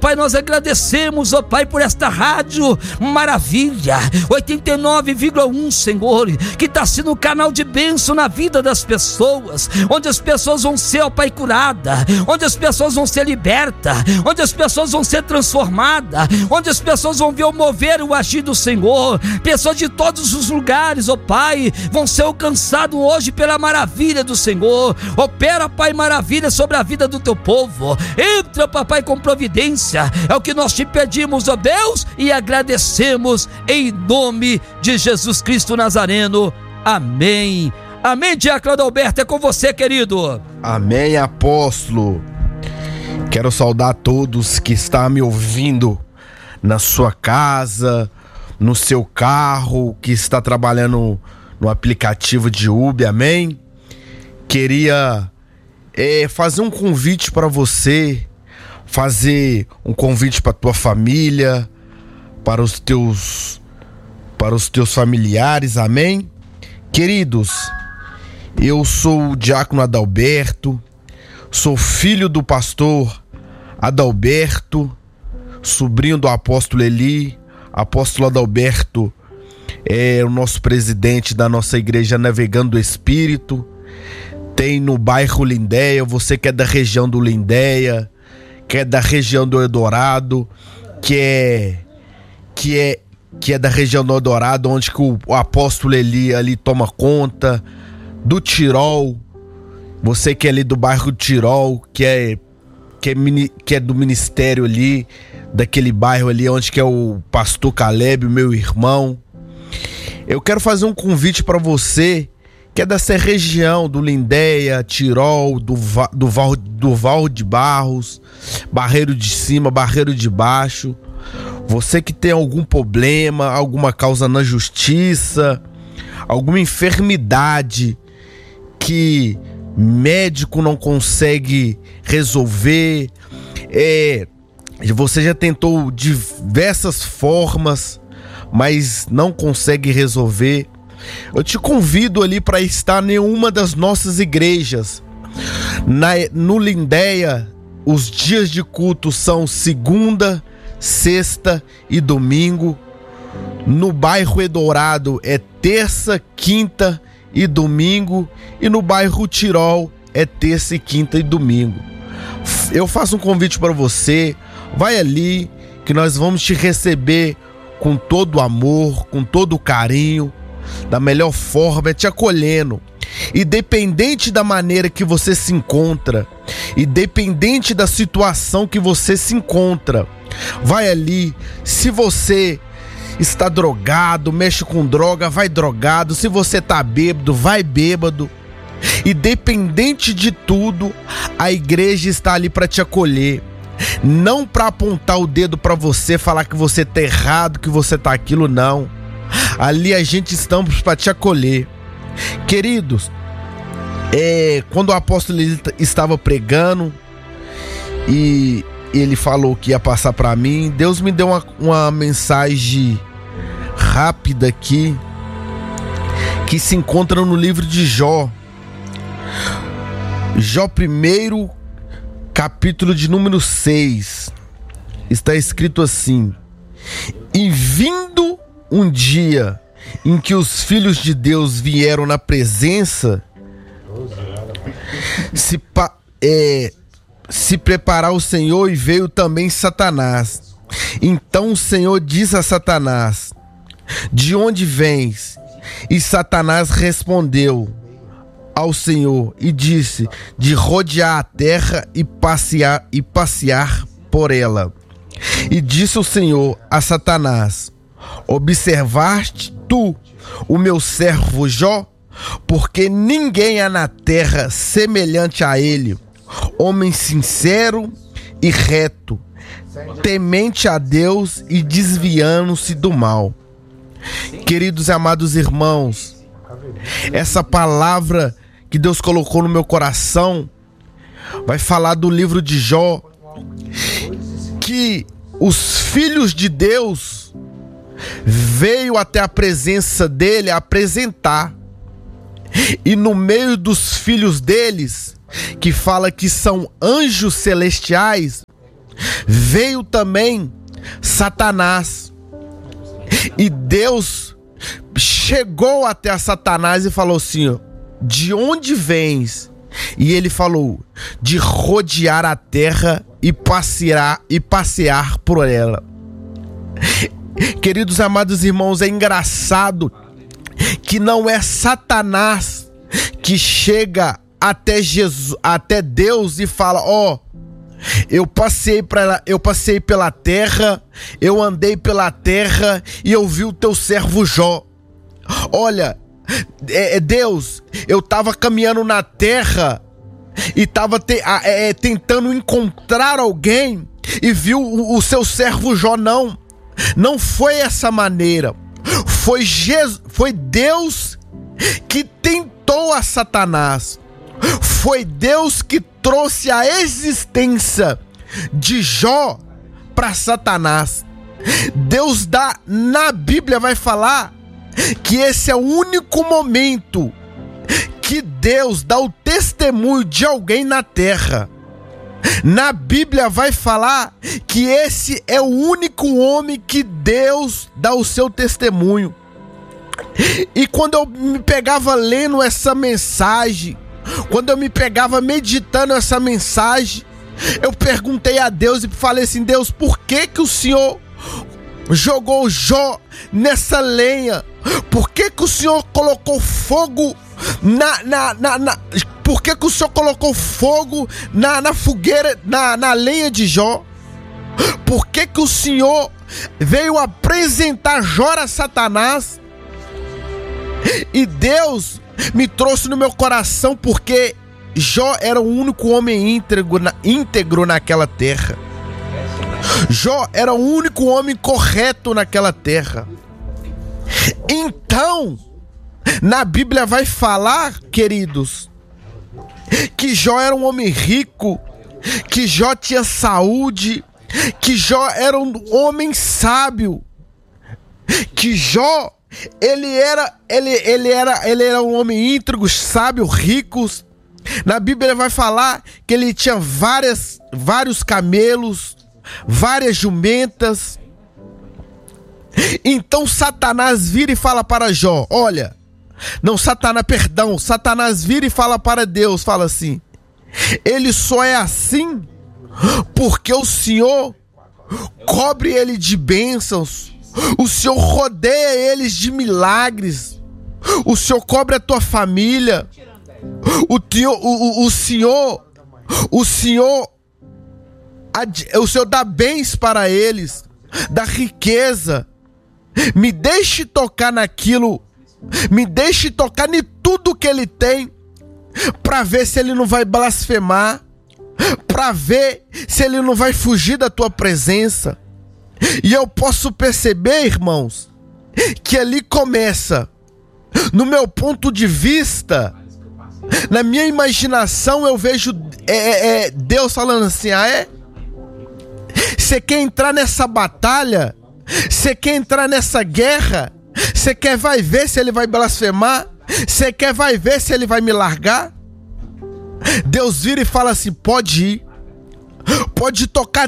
Pai, nós agradecemos, ó Pai, por esta rádio maravilha, 89,1, Senhor, que está sendo um canal de bênção na vida das pessoas, onde as pessoas vão ser, ó Pai, curadas, onde as pessoas vão ser libertas, onde as pessoas vão ser transformadas, onde as pessoas vão ver o mover e o agir do Senhor. Pessoas de todos os lugares, ó Pai, vão ser alcançados hoje pela maravilha do Senhor. Opera, Pai, maravilha sobre a vida do teu povo. Entra, papai, com providência. É o que nós te pedimos, ó Deus, e agradecemos em nome de Jesus Cristo Nazareno. Amém. Amém, diácono Adalberto, é com você, querido. Amém, apóstolo. Quero saudar a todos que estão me ouvindo na sua casa, no seu carro, que está trabalhando no aplicativo de Uber, amém? Queria fazer um convite para você, fazer um convite para tua família, para os teus familiares, amém? Queridos, eu sou o diácono Adalberto, sou filho do pastor Adalberto, sobrinho do apóstolo Eli. Apóstolo Adalberto é o nosso presidente da nossa igreja Navegando do Espírito. Tem no bairro Lindéia, você que é da região do Lindéia, que é da região do Eldorado, que é da região do Eldorado, onde que o apóstolo Eli ali toma conta, do Tirol, você que é ali do bairro Tirol, que é do ministério ali, daquele bairro ali onde que é o pastor Caleb, meu irmão. Eu quero fazer um convite para você que é dessa região do Lindéia, Tirol, do Val de Barros, Barreiro de Cima, Barreiro de Baixo. Você que tem algum problema, alguma causa na justiça, alguma enfermidade que médico não consegue resolver, você já tentou diversas formas, mas não consegue resolver. Eu te convido ali para estar em uma das nossas igrejas. No Lindéia, os dias de culto são segunda, sexta e domingo. No bairro Eldorado é terça, quinta e domingo. E no bairro Tirol é terça e quinta e domingo. Eu faço um convite para você. Vai ali que nós vamos te receber com todo o amor, com todo o carinho, da melhor forma, te acolhendo. Independente da maneira que você se encontra, independente da situação que você se encontra, vai ali. Se você está drogado, mexe com droga, vai drogado. Se você tá bêbado, vai bêbado. Independente de tudo, a igreja está ali para te acolher. Não para apontar o dedo para você, falar que você tá errado, que você tá aquilo, não. Ali a gente estamos para te acolher. Queridos, quando o apóstolo estava pregando e ele falou que ia passar para mim, Deus me deu uma mensagem rápida aqui, que se encontra no livro de Jó. Jó 1, capítulo de número 6, está escrito assim: e vindo um dia em que os filhos de Deus vieram na presença, se preparar o Senhor, e veio também Satanás. Então o Senhor disse a Satanás: de onde vens? E Satanás respondeu ao Senhor e disse: de rodear a terra e passear por ela. E disse o Senhor a Satanás: observaste tu o meu servo Jó? Porque ninguém há na terra semelhante a ele, homem sincero e reto, temente a Deus e desviando-se do mal. Queridos e amados irmãos, essa palavra que Deus colocou no meu coração vai falar do livro de Jó, que os filhos de Deus veio até a presença dele apresentar, e no meio dos filhos deles, que fala que são anjos celestiais, veio também Satanás. E Deus chegou até a Satanás e falou assim, ó, de onde vens? E ele falou, de rodear a terra e passear por ela. Queridos amados irmãos, é engraçado que não é Satanás que chega até Jesus, até Deus e fala, ó, eu passei pela terra, eu andei pela terra e eu vi o teu servo Jó. Olha, Deus, eu tava caminhando na terra e tava tentando encontrar alguém e viu o seu servo Jó. Não foi essa maneira. Foi Deus que tentou a Satanás. Foi Deus que trouxe a existência de Jó para Satanás. Deus na Bíblia vai falar que esse é o único momento que Deus dá o testemunho de alguém na terra. Na Bíblia vai falar que esse é o único homem que Deus dá o seu testemunho. E quando eu me pegava lendo essa mensagem, quando eu me pegava meditando essa mensagem, eu perguntei a Deus e falei assim, Deus, por que o Senhor jogou Jó nessa lenha? Por que o Senhor colocou fogo por que o Senhor colocou fogo na fogueira, na lenha de Jó? Por que o Senhor veio apresentar Jó a Satanás? E Deus me trouxe no meu coração porque Jó era o único homem íntegro naquela terra. Jó era o único homem correto naquela terra. Então, na Bíblia vai falar, queridos, que Jó era um homem rico, que Jó tinha saúde, que Jó era um homem sábio, que Jó ele era um homem íntegro, sábio, rico. Na Bíblia vai falar que ele tinha vários camelos, várias jumentas. Então Satanás vira e fala para Jó, Satanás vira e fala para Deus, fala assim, ele só é assim porque o Senhor cobre ele de bênçãos, o Senhor rodeia eles de milagres, o Senhor cobre a tua família, o Senhor dá bens para eles, dá riqueza. Me deixe tocar naquilo, me deixe tocar em tudo que ele tem, para ver se ele não vai blasfemar, para ver se ele não vai fugir da tua presença. E eu posso perceber, irmãos, que ali começa, no meu ponto de vista, na minha imaginação, eu vejo Deus falando assim, você quer entrar nessa batalha? Você quer entrar nessa guerra? Você vai ver se ele vai blasfemar? Você vai ver se ele vai me largar? Deus vira e fala assim, pode ir, pode tocar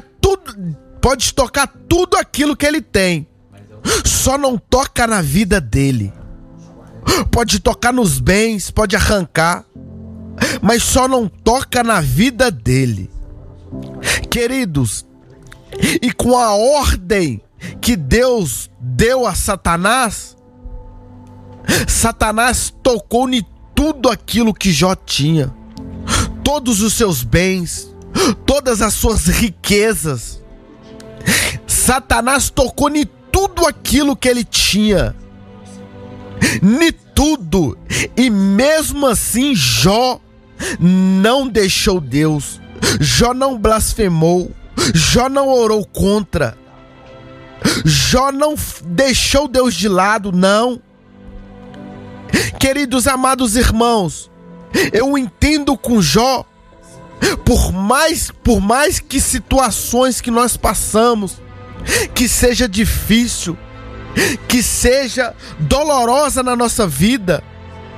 tudo aquilo que ele tem, só não toca na vida dele. Pode tocar nos bens, pode arrancar, mas só não toca na vida dele. Queridos, e com a ordem que Deus deu a Satanás, Satanás tocou em tudo aquilo que Jó tinha, todos os seus bens, todas as suas riquezas. Satanás tocou em tudo aquilo que ele tinha, em tudo, e mesmo assim Jó não deixou Deus, Jó não blasfemou, Jó não orou contra, Jó não deixou Deus de lado, não. Queridos amados irmãos, eu entendo com Jó, por mais que situações que nós passamos, que seja difícil, que seja dolorosa na nossa vida,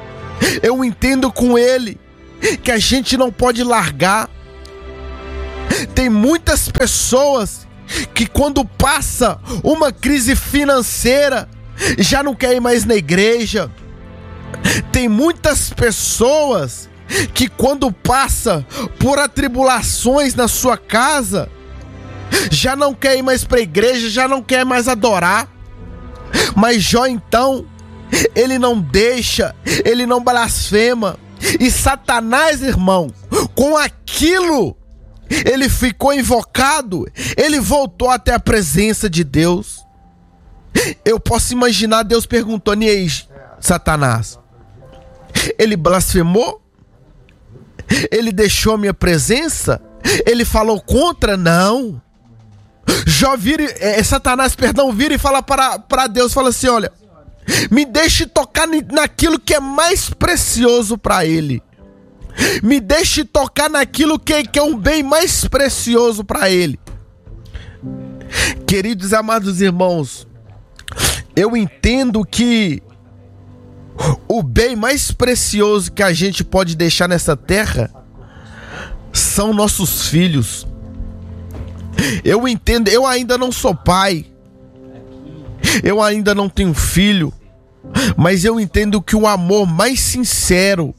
eu entendo com ele que a gente não pode largar, Tem muitas pessoas que quando passa uma crise financeira, já não quer ir mais na igreja. Tem muitas pessoas que quando passa por atribulações na sua casa, já não quer ir mais para a igreja, já não quer mais adorar. Mas Jó então, ele não deixa, ele não blasfema. E Satanás, irmão, com aquilo, ele ficou invocado, ele voltou até a presença de Deus. Eu posso imaginar Deus perguntando: e aí, Satanás, ele blasfemou? Ele deixou a minha presença? Ele falou contra? Não. Jó Satanás vira e fala para Deus, fala assim: olha, me deixe tocar naquilo que é mais precioso para ele. Me deixe tocar naquilo que é um bem mais precioso para ele. Queridos e amados irmãos, eu entendo que o bem mais precioso que a gente pode deixar nessa terra são nossos filhos. Eu entendo, eu ainda não sou pai, eu ainda não tenho filho, mas eu entendo que o amor mais sincero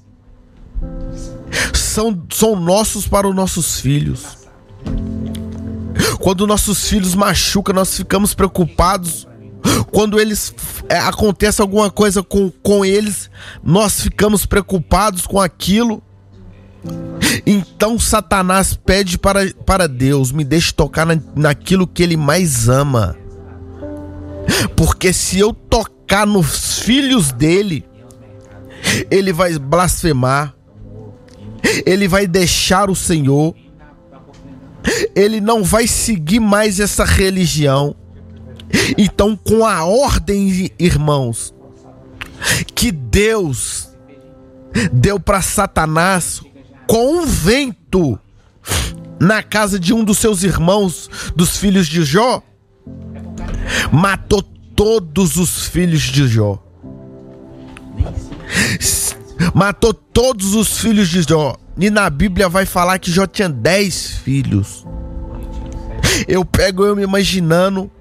são nossos para os nossos filhos. Quando nossos filhos machucam, nós ficamos preocupados. Quando acontece alguma coisa com eles, nós ficamos preocupados com aquilo. Então Satanás pede para Deus: me deixe tocar naquilo que ele mais ama. Porque se eu tocar nos filhos dele, ele vai blasfemar, ele vai deixar o Senhor, ele não vai seguir mais essa religião. Então, com a ordem, irmãos, que Deus deu para Satanás, com um vento na casa de um dos seus irmãos, dos filhos de Jó, matou todos os filhos de Jó. Matou todos os filhos de Jó. E na Bíblia vai falar que Jó tinha 10 filhos. Eu me imaginando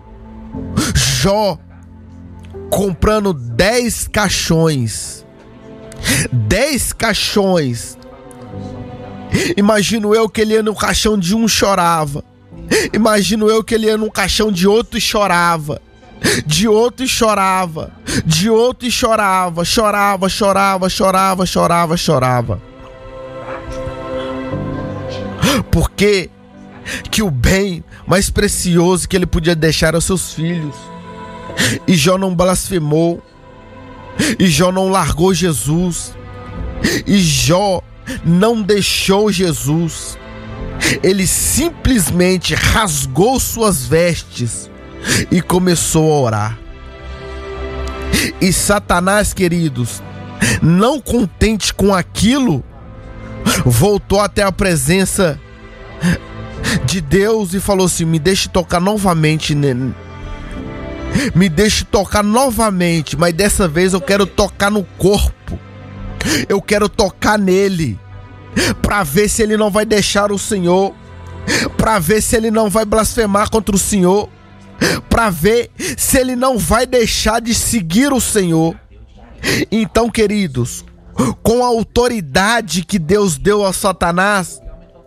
Jó comprando 10 caixões. 10 caixões. Imagino eu que ele ia no caixão de um, chorava. Imagino eu que ele ia no caixão de outro e chorava. De outro e chorava. De outro e chorava. Chorava. Porque que o bem mais precioso que ele podia deixar aos seus filhos. E Jó não blasfemou. E Jó não largou Jesus. E Jó não deixou Jesus. Ele simplesmente rasgou suas vestes e começou a orar. E Satanás, queridos, não contente com aquilo, voltou até a presença de Deus e falou assim: me deixe tocar novamente nele. Me deixe tocar novamente, mas dessa vez eu quero tocar no corpo. Eu quero tocar nele, para ver se ele não vai deixar o Senhor, para ver se ele não vai blasfemar contra o Senhor, para ver se ele não vai deixar de seguir o Senhor. Então, queridos, com a autoridade que Deus deu a Satanás,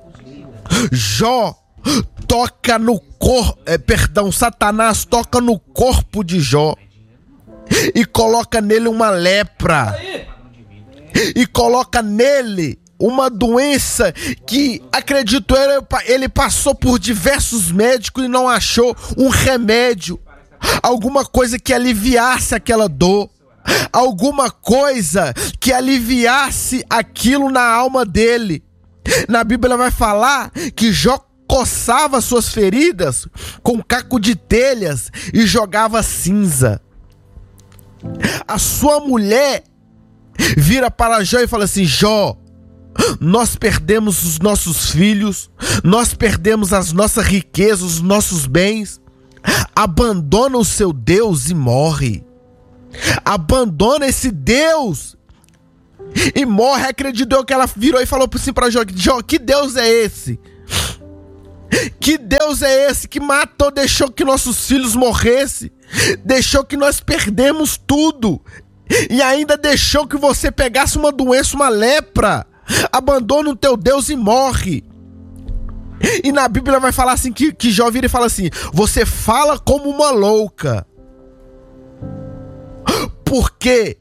Satanás toca no corpo de Jó e coloca nele uma lepra, e coloca nele uma doença que, acredito ele passou por diversos médicos e não achou um remédio, alguma coisa que aliviasse aquela dor, alguma coisa que aliviasse aquilo na alma dele. Na Bíblia vai falar que Jó coçava suas feridas com caco de telhas e jogava cinza. A sua mulher vira para Jó e fala assim: Jó, nós perdemos os nossos filhos, nós perdemos as nossas riquezas, os nossos bens. Abandona o seu Deus e morre. Abandona esse Deus e morre. Acredito eu que ela virou e falou assim para Jó: Jó, que Deus é esse? Que Deus é esse que matou, deixou que nossos filhos morressem, deixou que nós perdemos tudo e ainda deixou que você pegasse uma doença, uma lepra? Abandona o teu Deus e morre. E na Bíblia vai falar assim, que Jó vira e fala assim: você fala como uma louca, porque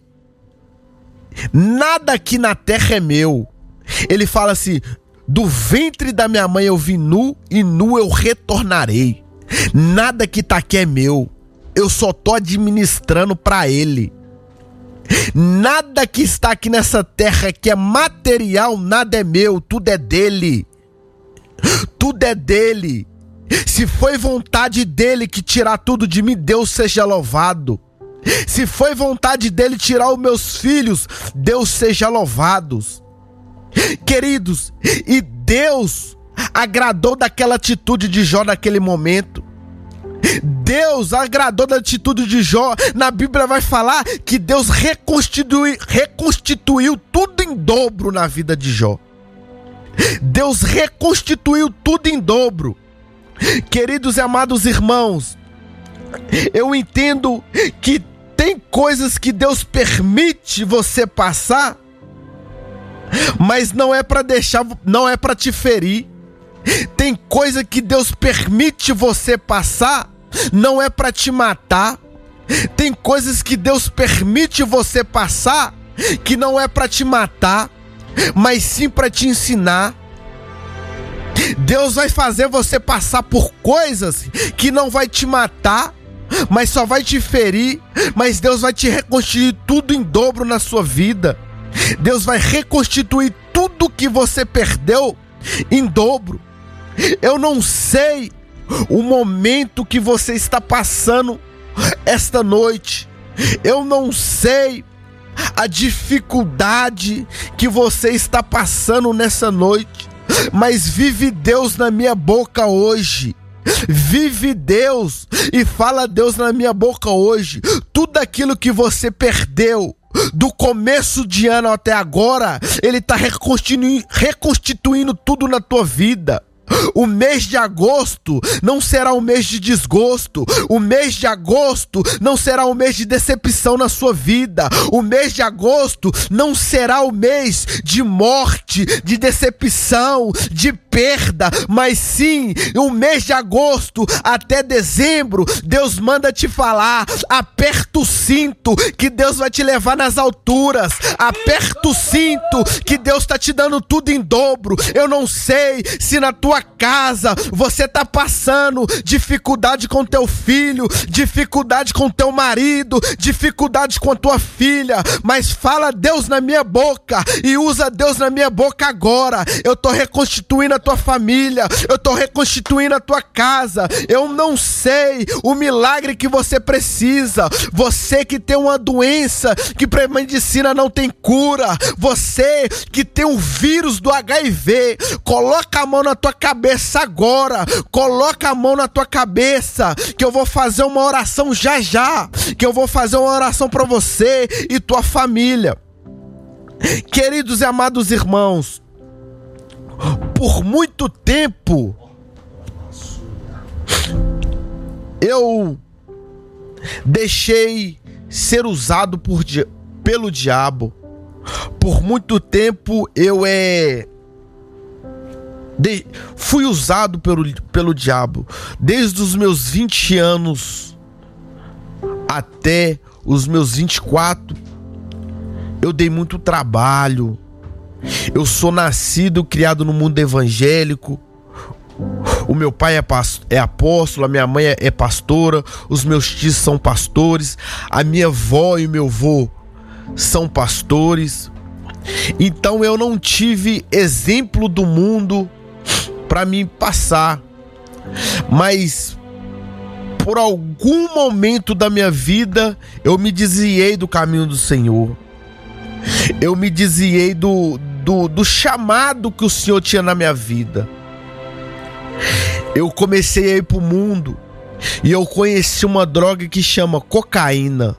nada aqui na terra é meu. Ele fala assim: do ventre da minha mãe eu vim nu e nu eu retornarei. Nada que tá aqui é meu, eu só tô administrando para ele. Nada que está aqui nessa terra que é material, nada é meu, tudo é dele. Tudo é dele. Se foi vontade dele que tirar tudo de mim, Deus seja louvado. Se foi vontade dele tirar os meus filhos, Deus seja louvado. Queridos, e Deus agradou daquela atitude de Jó naquele momento. Deus agradou da atitude de Jó. Na Bíblia vai falar que Deus reconstituiu tudo em dobro na vida de Jó. Deus reconstituiu tudo em dobro. Queridos e amados irmãos, eu entendo que tem coisas que Deus permite você passar, mas não é para deixar, não é para te ferir. Tem coisa que Deus permite você passar, não é para te matar. Tem coisas que Deus permite você passar, que não é para te matar, mas sim para te ensinar. Deus vai fazer você passar por coisas que não vai te matar, mas só vai te ferir. Mas Deus vai te reconstruir tudo em dobro na sua vida. Deus vai reconstituir tudo que você perdeu em dobro. Eu não sei o momento que você está passando esta noite. Eu não sei a dificuldade que você está passando nessa noite, mas vive Deus na minha boca hoje. Vive Deus e fala Deus na minha boca hoje. Tudo aquilo que você perdeu do começo de ano até agora, Ele está reconstituindo tudo na tua vida. O mês de agosto não será um mês de desgosto. O mês de agosto não será um mês de decepção na sua vida. O mês de agosto não será o mês de morte, de decepção, de perda, mas sim o mês de agosto até dezembro. Deus manda te falar: aperta o cinto que Deus vai te levar nas alturas. Aperta o cinto que Deus está te dando tudo em dobro. Eu não sei se na tua casa você está passando dificuldade com teu filho, dificuldade com teu marido, dificuldade com a tua filha, mas fala Deus na minha boca e usa Deus na minha boca agora. Eu tô reconstituindo a tua família, eu tô reconstituindo a tua casa. Eu não sei o milagre que você precisa. Você que tem uma doença que pra medicina não tem cura, você que tem um vírus do HIV, coloca a mão na tua cabeça agora, coloca a mão na tua cabeça, que eu vou fazer uma oração já, que eu vou fazer uma oração para você e tua família. Queridos e amados irmãos, por muito tempo eu deixei ser usado pelo diabo. Por muito tempo eu fui usado pelo diabo. Desde os meus 20 anos até os meus 24, eu dei muito trabalho. Eu sou nascido, criado no mundo evangélico. O meu pai é apóstolo, a minha mãe é pastora, os meus tios são pastores, a minha avó e o meu avô são pastores. Então eu não tive exemplo do mundo para me passar, mas por algum momento da minha vida eu me desviei do caminho do Senhor. Eu me desviei do chamado que o Senhor tinha na minha vida. Eu comecei a ir pro mundo e eu conheci uma droga que chama cocaína.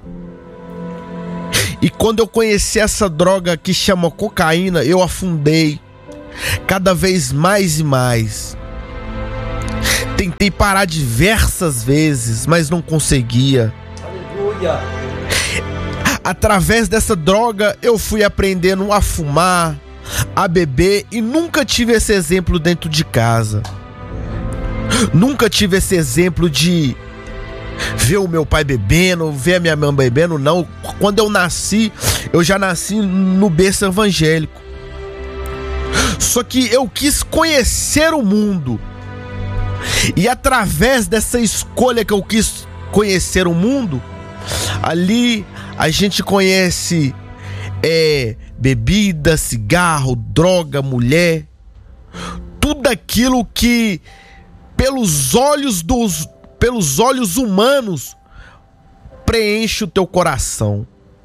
E quando eu conheci essa droga que chama cocaína, eu afundei cada vez mais e mais. Tentei parar diversas vezes, mas não conseguia. Aleluia. Através dessa droga eu fui aprendendo a fumar, a beber, e nunca tive esse exemplo dentro de casa. Nunca tive esse exemplo de ver o meu pai bebendo, ver a minha mãe bebendo, não. Quando eu nasci, eu já nasci no berço evangélico. Só que eu quis conhecer o mundo. E através dessa escolha que eu quis conhecer o mundo, ali a gente conhece bebida, cigarro, droga, mulher, tudo aquilo que pelos olhos humanos preenche o teu coração.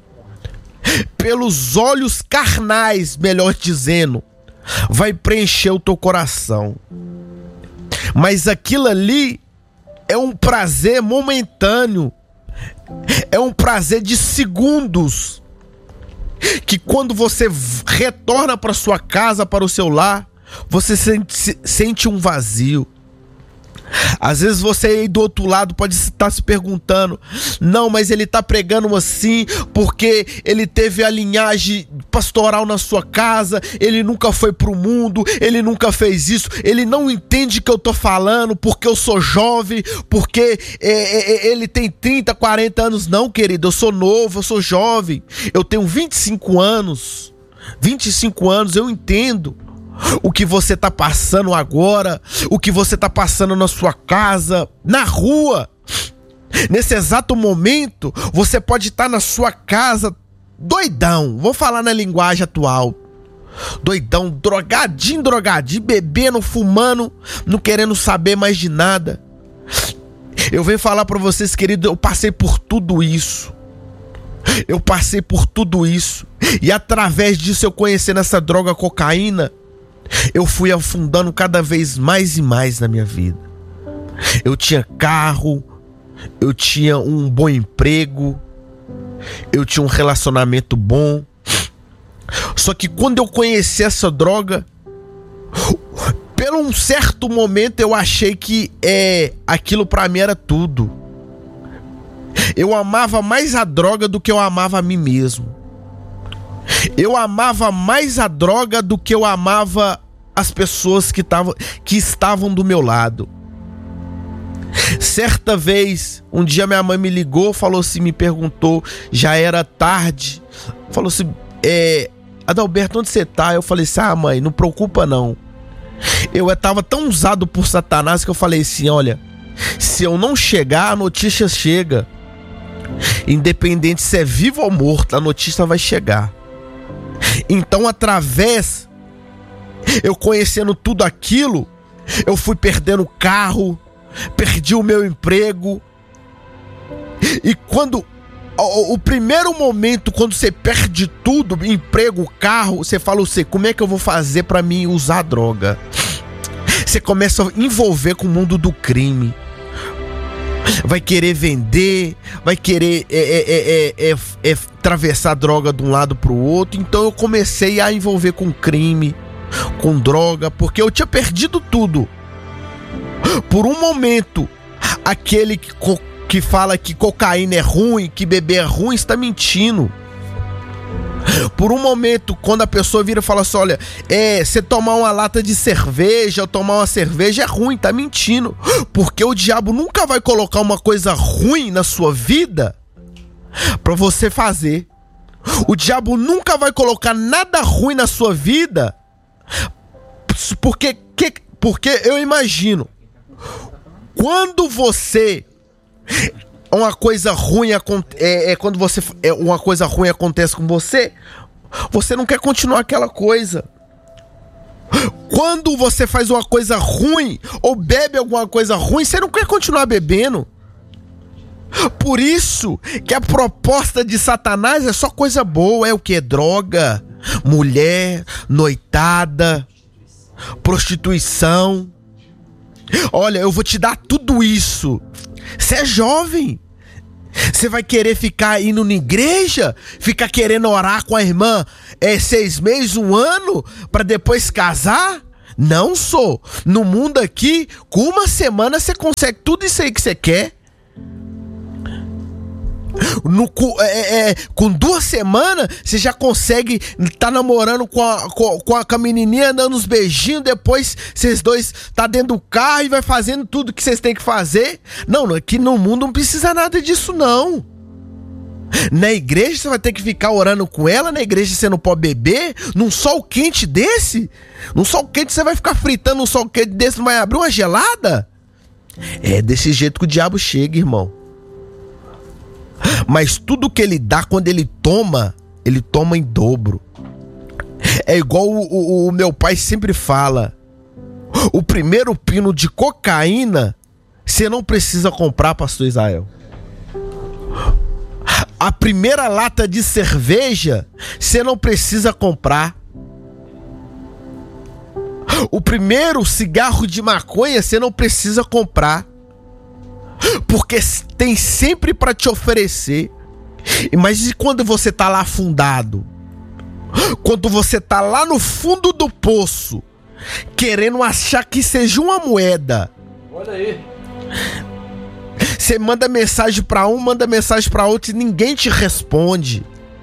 Pelos olhos carnais, melhor dizendo, vai preencher o teu coração. Mas aquilo ali é um prazer momentâneo. É um prazer de segundos. Que quando você retorna para sua casa, para o seu lar, você sente um vazio. Às vezes você aí do outro lado pode estar se perguntando: não, mas ele está pregando assim porque ele teve a linhagem pastoral na sua casa, ele nunca foi pro mundo, ele nunca fez isso, ele não entende o que eu tô falando porque eu sou jovem, porque ele tem 30, 40 anos. Não, querido, eu sou novo, eu sou jovem, eu tenho 25 anos, eu entendo o que você está passando agora, o que você está passando na sua casa, na rua. Nesse exato momento, você pode estar na sua casa doidão, vou falar na linguagem atual, doidão, drogadinho, bebendo, fumando, não querendo saber mais de nada. Eu venho falar para vocês, querido, eu passei por tudo isso. E através disso, eu conhecendo essa droga cocaína, eu fui afundando cada vez mais e mais na minha vida. Eu tinha carro, eu tinha um bom emprego, eu tinha um relacionamento bom. Só que quando eu conheci essa droga, por um certo momento eu achei que aquilo pra mim era tudo. Eu amava mais a droga do que eu amava a mim mesmo. Eu amava mais a droga do que eu amava as pessoas que estavam do meu lado. Certa vez, um dia minha mãe me ligou, falou assim, me perguntou, já era tarde, falou assim: Adalberto, onde você tá? Eu falei assim: ah, mãe, não preocupa não. Eu estava tão usado por Satanás que eu falei assim: olha, se eu não chegar, a notícia chega. Independente se é vivo ou morto, a notícia vai chegar. Então, através, eu conhecendo tudo aquilo, eu fui perdendo o carro, perdi o meu emprego. E quando o primeiro momento, quando você perde tudo, emprego, carro, você fala assim: como é que eu vou fazer para mim usar droga? Você começa a envolver com o mundo do crime. Vai querer vender, vai querer atravessar droga de um lado pro outro. Então eu comecei a envolver com crime, com droga, porque eu tinha perdido tudo. Por um momento, aquele que fala que cocaína é ruim, que beber é ruim, está mentindo. Por um momento, quando a pessoa vira e fala assim: olha, você tomar uma lata de cerveja ou tomar uma cerveja é ruim, tá mentindo. Porque o diabo nunca vai colocar uma coisa ruim na sua vida pra você fazer. O diabo nunca vai colocar nada ruim na sua vida. Porque eu imagino, quando você... uma coisa ruim quando uma coisa ruim acontece com você, você não quer continuar aquela coisa. Quando você faz uma coisa ruim ou bebe alguma coisa ruim, você não quer continuar bebendo. Por isso que a proposta de Satanás é só coisa boa. É o que? Droga, mulher, noitada, prostituição. Olha, eu vou te dar tudo isso. Você é jovem. Você vai querer ficar indo na igreja? Ficar querendo orar com a irmã 6 meses, 1 ano, para depois casar? Não sou. No mundo aqui, com uma semana você consegue tudo isso aí que você quer. Com 2 semanas você já consegue tá namorando com a menininha, dando uns beijinhos. Depois vocês dois tá dentro do carro e vai fazendo tudo que vocês têm que fazer. Não, aqui no mundo não precisa nada disso não. Na igreja você vai ter que ficar orando com ela. Na igreja você não pode beber. Num sol quente desse, num sol quente você vai ficar fritando. Num sol quente desse não vai abrir uma gelada. É desse jeito que o diabo chega, irmão. Mas tudo que ele dá, quando ele toma em dobro. É igual o meu pai sempre fala: o primeiro pino de cocaína você não precisa comprar, pastor Israel. A primeira lata de cerveja você não precisa comprar. O primeiro cigarro de maconha você não precisa comprar. Porque tem sempre para te oferecer. Mas e quando você tá lá afundado? Quando você tá lá no fundo do poço, querendo achar que seja uma moeda. Olha aí. Você manda mensagem para um, manda mensagem para outro e ninguém te responde.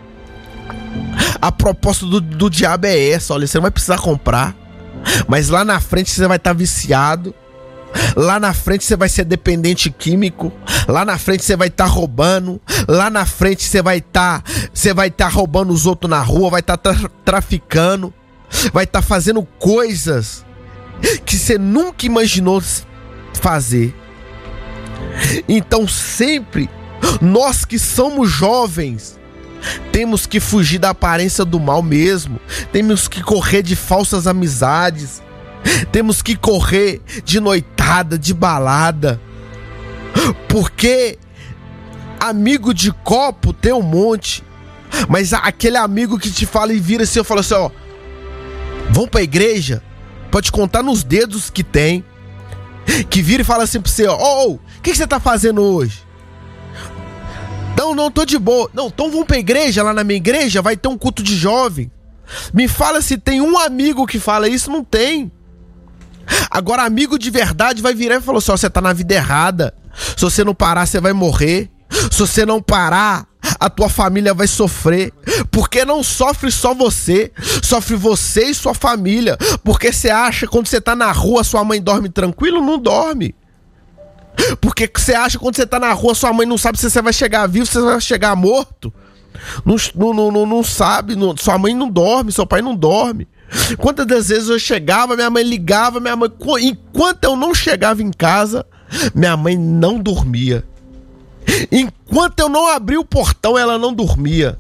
A proposta do diabo é essa: olha, você não vai precisar comprar, mas lá na frente você vai estar viciado. Lá na frente você vai ser dependente químico. Lá na frente você vai estar roubando. Lá na frente você vai estar roubando os outros na rua. Vai estar traficando. Vai estar fazendo coisas que você nunca imaginou fazer. Então sempre, nós que somos jovens, temos que fugir da aparência do mal mesmo. Temos que correr de falsas amizades. Temos que correr de noitada, de balada. Porque amigo de copo tem um monte. Mas aquele amigo que te fala e vira assim, eu falo assim, ó, vamos pra igreja? Pode contar nos dedos que tem. Que vira e fala assim pra você, ó, o que você tá fazendo hoje? Não, tô de boa. Não, então vamos pra igreja. Lá na minha igreja vai ter um culto de jovem. Me fala se tem um amigo que fala isso. Não tem. Agora amigo de verdade vai virar e falar assim, ó, você tá na vida errada. Se você não parar, você vai morrer. Se você não parar, a tua família vai sofrer. Porque não sofre só você, sofre você e sua família. Porque você acha que quando você tá na rua sua mãe dorme tranquilo? Não dorme. Porque você acha que quando você tá na rua sua mãe não sabe se você vai chegar vivo, se você vai chegar morto? Não sabe, sua mãe não dorme, seu pai não dorme. Quantas das vezes eu chegava, minha mãe ligava, enquanto eu não chegava em casa, minha mãe não dormia. Enquanto eu não abri o portão, ela não dormia.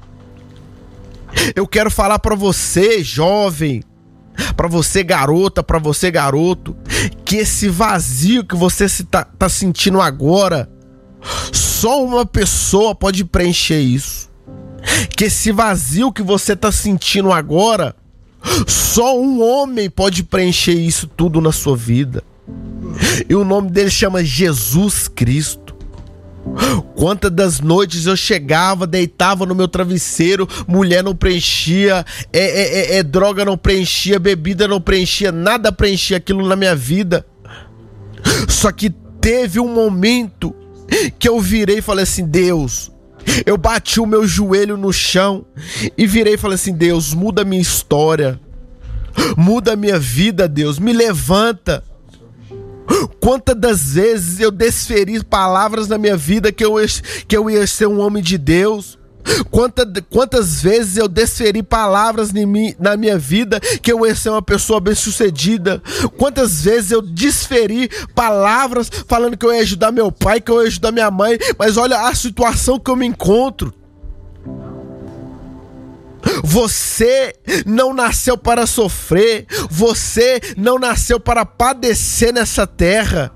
Eu quero falar pra você, jovem, pra você, garota, pra você, garoto, que esse vazio que você tá sentindo agora, só uma pessoa pode preencher isso. Que esse vazio que você tá sentindo agora, só um homem pode preencher isso tudo na sua vida. E o nome dele chama Jesus Cristo. Quantas das noites eu chegava, deitava no meu travesseiro, mulher não preenchia, droga não preenchia, bebida não preenchia, nada preenchia aquilo na minha vida. Só que teve um momento que eu virei e falei assim, Deus, eu bati o meu joelho no chão e virei e falei assim, Deus, muda a minha história, muda a minha vida, Deus, me levanta. Quantas das vezes eu desferi palavras na minha vida que eu ia ser um homem de Deus? Quantas vezes eu desferi palavras na minha vida que eu ia ser uma pessoa bem-sucedida? Quantas vezes eu desferi palavras falando que eu ia ajudar meu pai, que eu ia ajudar minha mãe, mas olha a situação que eu me encontro. Você não nasceu para sofrer, você não nasceu para padecer nessa terra.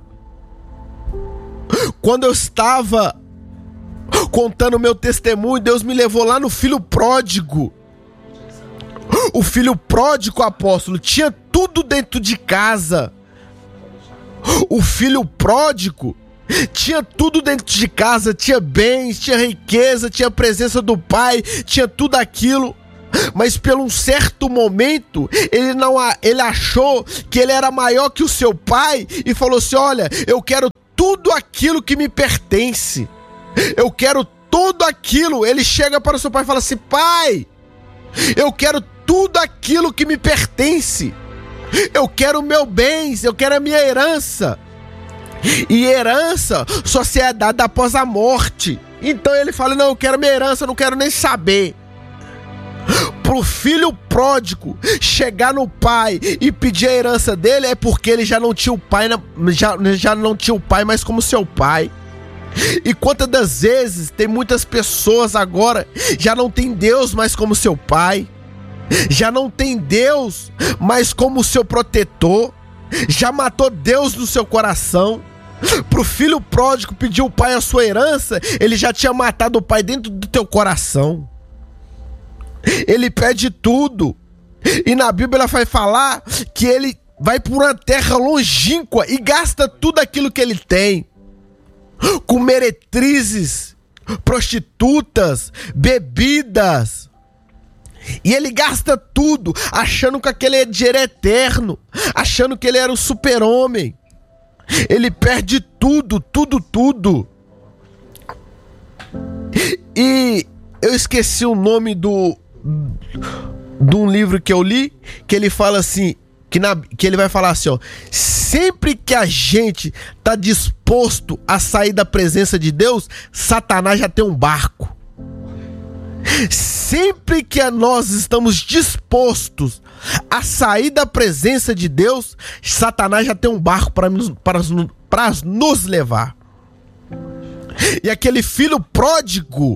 Quando eu estava contando meu testemunho, Deus me levou lá no filho pródigo. O filho pródigo, apóstolo, tinha tudo dentro de casa. O filho pródigo tinha tudo dentro de casa, tinha bens, tinha riqueza, tinha a presença do pai, tinha tudo aquilo. Mas pelo um certo momento, ele achou que ele era maior que o seu pai e falou assim: olha, eu quero tudo aquilo que me pertence. Eu quero tudo aquilo. Ele chega para o seu pai e fala assim: pai, eu quero tudo aquilo que me pertence. Eu quero meu bens, eu quero a minha herança. E herança só se é dada após a morte. Então ele fala: não, eu quero minha herança, eu não quero nem saber. Pro filho pródigo chegar no pai e pedir a herança dele é porque ele já não tinha o pai, já não tinha o pai mais como seu pai. E quantas das vezes tem muitas pessoas agora já não tem Deus mais como seu pai, já não tem Deus mais como seu protetor, já matou Deus no seu coração. Pro filho pródigo pedir o pai a sua herança, ele já tinha matado o pai dentro do teu coração. Ele pede tudo. E na Bíblia vai falar que ele vai por uma terra longínqua e gasta tudo aquilo que ele tem, com meretrizes, prostitutas, bebidas. E ele gasta tudo, achando que aquele dinheiro é eterno, achando que ele era um super-homem. Ele perde tudo, tudo. E eu esqueci o nome de um livro que eu li, que ele fala assim, que ele vai falar assim, ó: sempre que a gente tá disposto a sair da presença de Deus, Satanás já tem um barco. Sempre que nós estamos dispostos a sair da presença de Deus, Satanás já tem um barco para nos levar. E aquele filho pródigo,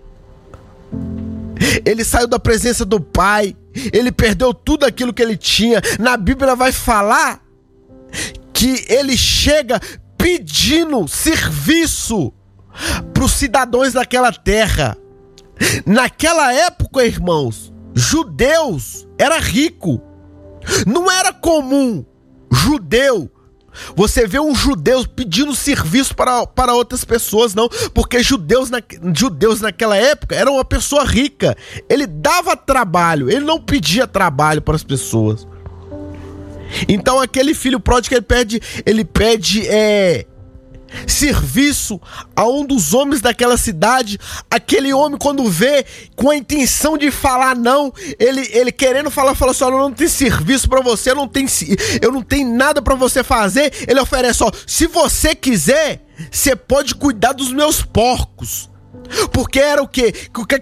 ele saiu da presença do pai, ele perdeu tudo aquilo que ele tinha. Na Bíblia vai falar que ele chega pedindo serviço para os cidadãos daquela terra. Naquela época, irmãos, judeus era rico. Não era comum judeu, você vê um judeu pedindo serviço para outras pessoas, não. Porque judeus naquela época eram uma pessoa rica. Ele dava trabalho, ele não pedia trabalho para as pessoas. Então aquele filho pródigo, ele pede serviço a um dos homens daquela cidade. Aquele homem, quando vê, com a intenção de falar não, ele querendo falar, fala assim: olha, eu não tenho serviço pra você, eu não tenho nada pra você fazer. Ele oferece: ó, se você quiser, você pode cuidar dos meus porcos. Porque era o quê?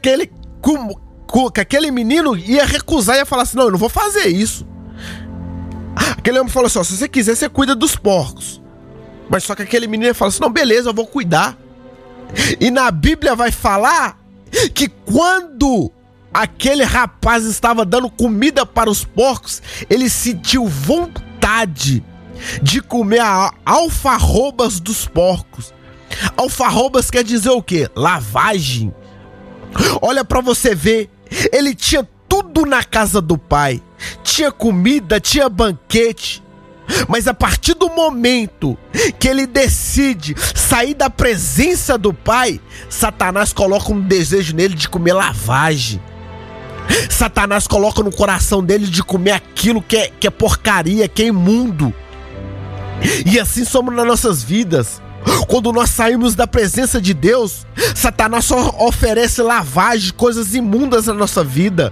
Que aquele menino ia recusar, ia falar assim: não, eu não vou fazer isso. Aquele homem falou assim: ó, se você quiser, você cuida dos porcos. Mas só que aquele menino fala assim: não, beleza, eu vou cuidar. E na Bíblia vai falar que quando aquele rapaz estava dando comida para os porcos, ele sentiu vontade de comer alfarrobas dos porcos. Alfarrobas quer dizer o quê? Lavagem. Olha pra você ver, ele tinha tudo na casa do pai. Tinha comida, tinha banquete. Mas a partir do momento que ele decide sair da presença do pai, Satanás coloca um desejo nele de comer lavagem. Satanás coloca no coração dele de comer aquilo que é porcaria, que é imundo. E assim somos nas nossas vidas. Quando nós saímos da presença de Deus, Satanás só oferece lavagem, coisas imundas na nossa vida.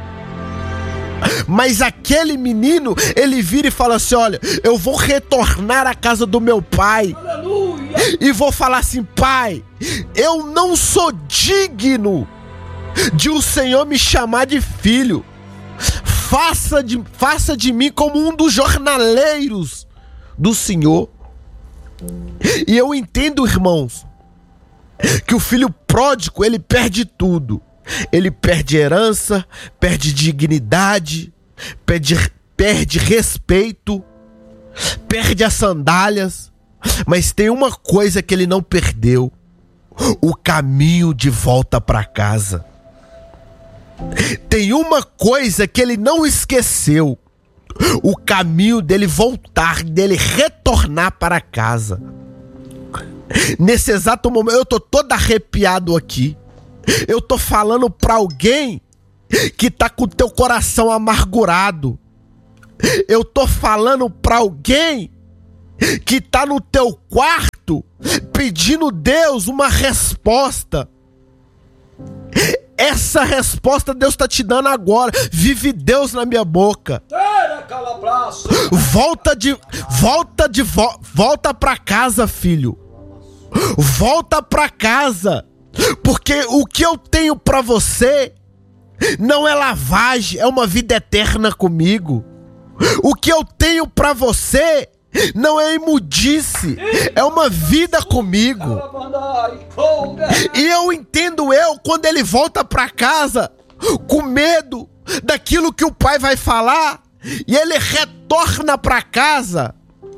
Mas aquele menino, ele vira e fala assim: olha, eu vou retornar à casa do meu pai. Aleluia. E vou falar assim: pai, eu não sou digno de o Senhor me chamar de filho. Faça de mim como um dos jornaleiros do Senhor. E eu entendo, irmãos, que o filho pródigo, ele perde tudo. Ele perde herança, perde dignidade, perde respeito, perde as sandálias. Mas tem uma coisa que ele não perdeu: o caminho de volta para casa. Tem uma coisa que ele não esqueceu: o caminho dele voltar, dele retornar para casa. Nesse exato momento, eu tô todo arrepiado aqui. Eu tô falando pra alguém que tá com o teu coração amargurado. Eu tô falando para alguém que tá no teu quarto pedindo Deus uma resposta. Essa resposta Deus tá te dando agora. Vive Deus na minha boca. Volta pra casa, filho. Volta pra casa. Porque o que eu tenho pra você não é lavagem, é uma vida eterna comigo. O que eu tenho pra você não é imundice, é uma vida comigo. E eu entendo quando ele volta pra casa com medo daquilo que o pai vai falar, e ele retorna pra casa.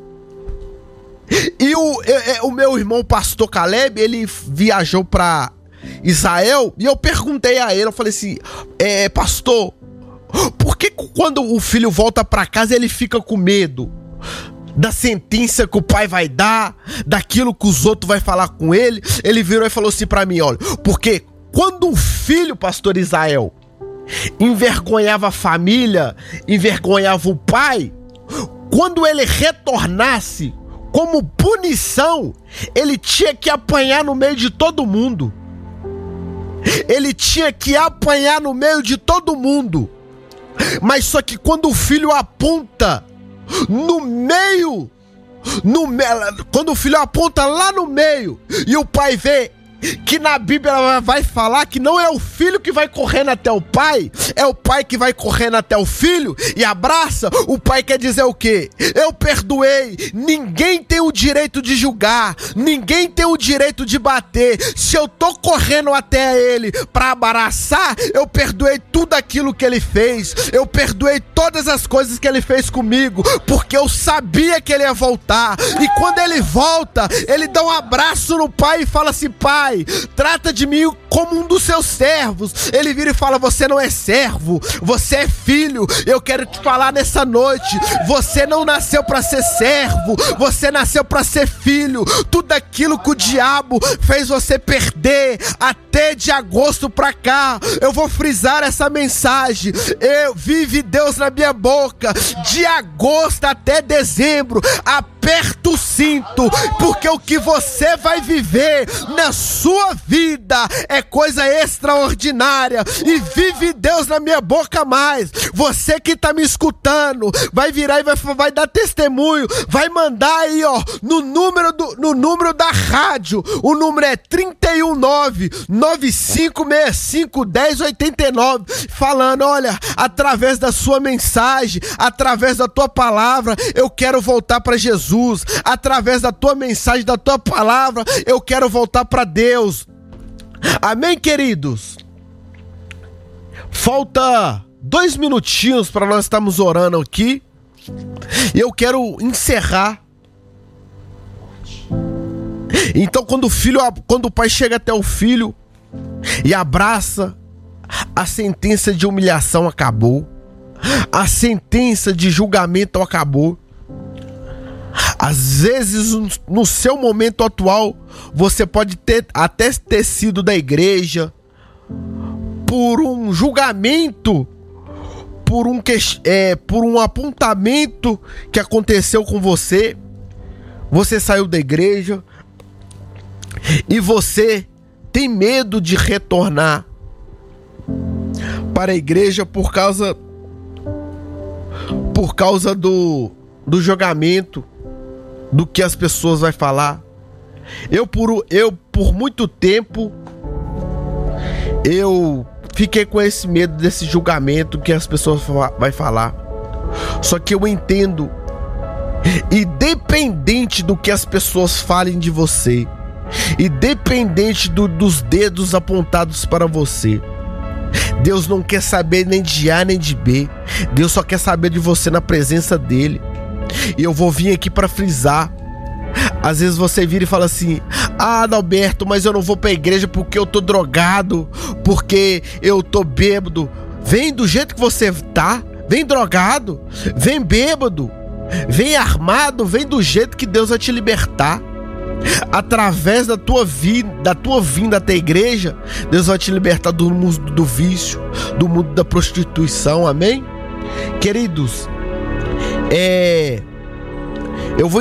E o meu irmão pastor Caleb, ele viajou pra Israel, e eu perguntei a ele, eu falei assim, pastor, por que quando o filho volta pra casa ele fica com medo da sentença que o pai vai dar, daquilo que os outros vão falar com ele? Ele virou e falou assim pra mim, olha, porque quando um filho, pastor Israel, envergonhava a família, envergonhava o pai, quando ele retornasse, como punição, ele tinha que apanhar no meio de todo mundo. Ele tinha que apanhar no meio de todo mundo. Mas só que quando o filho aponta quando o filho aponta lá no meio e o pai vê que na Bíblia ela vai falar que não é o filho que vai correndo até o pai, é o pai que vai correndo até o filho e abraça. O pai quer dizer o quê? Eu perdoei, ninguém tem o direito de julgar, ninguém tem o direito de bater. Se eu tô correndo até ele para abraçar, eu perdoei tudo aquilo que ele fez, eu perdoei todas as coisas que ele fez comigo, porque eu sabia que ele ia voltar. E quando ele volta, ele dá um abraço no pai e fala assim, pai, trata de mim como um dos seus servos. Ele vira e fala, você não é servo, você é filho. Eu quero te falar nessa noite, você não nasceu para ser servo, você nasceu para ser filho. Tudo aquilo que o diabo fez você perder até de agosto pra cá, eu vou frisar essa mensagem, vive Deus na minha boca, de agosto até dezembro, aperta o cinto, porque o que você vai viver na sua vida é coisa extraordinária. E vive Deus na minha boca mais. Você que tá me escutando, vai virar e vai dar testemunho, vai mandar aí, ó, no número da rádio. O número é 319-9565-1089, falando, olha, através da sua mensagem, através da tua palavra, eu quero voltar para Jesus. Através da tua mensagem, da tua palavra, eu quero voltar para Deus. Amém, queridos? Falta 2 minutinhos para nós estarmos orando aqui. E eu quero encerrar. Então, quando o pai chega até o filho e abraça, a sentença de humilhação acabou. A sentença de julgamento acabou. Às vezes, no seu momento atual, você pode até ter sido da igreja por um julgamento, por um apontamento que aconteceu com você. Você saiu da igreja e você tem medo de retornar para a igreja por causa do julgamento, do que as pessoas vão falar. Eu por muito tempo eu fiquei com esse medo desse julgamento que as pessoas vai falar. Só que eu entendo, independente do que as pessoas falem de você, independente dos dedos apontados para você, Deus não quer saber nem de A nem de B. Deus só quer saber de você na presença dele. E eu vou vir aqui para frisar. Às vezes você vira e fala assim: ah, Adalberto, mas eu não vou pra igreja porque eu tô drogado, porque eu tô bêbado. Vem do jeito que você tá, vem drogado, vem bêbado, vem armado, vem do jeito que Deus vai te libertar. Através da tua vinda até a igreja, Deus vai te libertar do mundo do vício, do mundo da prostituição, amém? Queridos,